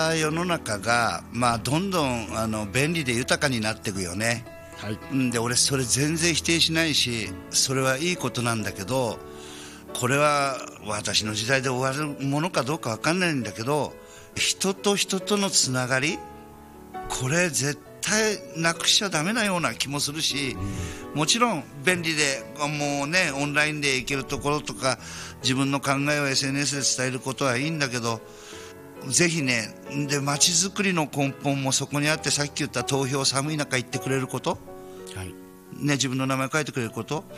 世の中が、どんどん便利で豊かになっていくよね。 はい。 で俺それ全然否定しないし、それはいいことなんだけど、これは私の時代で終わるものかどうか分かんないんだけど、人と人とのつながり、これ絶対なくしちゃダメなような気もするし、もちろん便利でもうね、オンラインで行けるところとか自分の考えを SNS で伝えることはいいんだけど、ぜひね、で街づくりの根本もそこにあって、さっき言った投票寒い中行ってくれること、 はい。 ね、自分の名前を書いてくれること、 はい。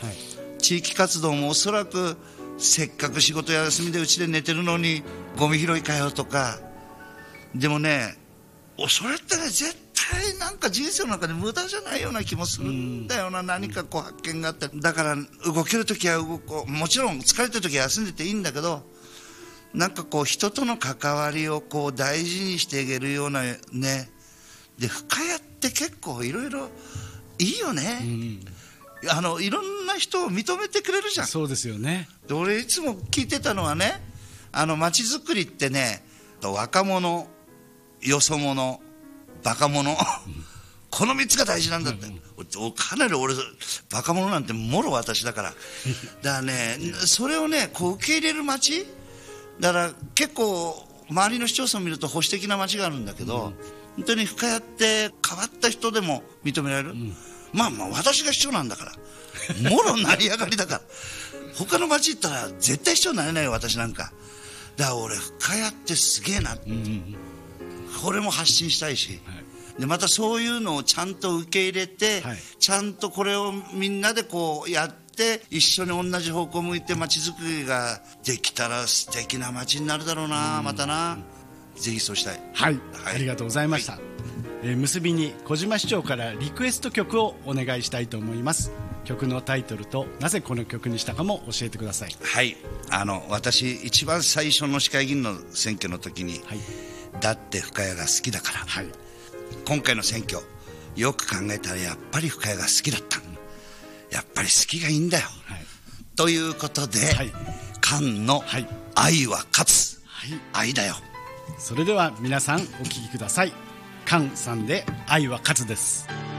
地域活動もおそらくせっかく仕事休みでうちで寝てるのにゴミ拾いかよとか、でもね、それってね、絶対なんか人生の中で無駄じゃないような気もするんだよな。何かこう発見があって、だから動けるときは動こう、もちろん疲れてるときは休んでていいんだけど、なんかこう人との関わりをこう大事にしていけるようなね。で深谷って結構いろいろいいよね。いろんな人を認めてくれるじゃん。 そうですよね。 で俺いつも聞いてたのはね、街づくりってね、若者、よそ者、バカ者この3つが大事なんだって、かなり俺バカ者なんてもろ私だからだからね、それをねこう受け入れる街だから、結構周りの市町村を見ると保守的な街があるんだけど、本当に深谷って変わった人でも認められる、私が市長なんだからもろ成り上がりだから他の街行ったら絶対市長になれないよ私なんか。だから俺深谷ってすげえな、これも発信したいし、でまたそういうのをちゃんと受け入れて、ちゃんとこれをみんなでこうやって一緒に同じ方向を向いて街づくりができたら素敵な街になるだろうな。またな、ぜひそうしたい。 はい、ありがとうございました。結びに小島市長からリクエスト曲をお願いしたいと思います。曲のタイトルとなぜこの曲にしたかも教えてください。 はい、私一番最初の市会議員の選挙の時に、だって深谷が好きだから、今回の選挙よく考えたらやっぱり深谷が好きだった、やっぱり好きがいいんだよ、ということで、菅の愛は勝つ、愛だよ。 それでは皆さんお聴きください。菅さんで愛は勝つです。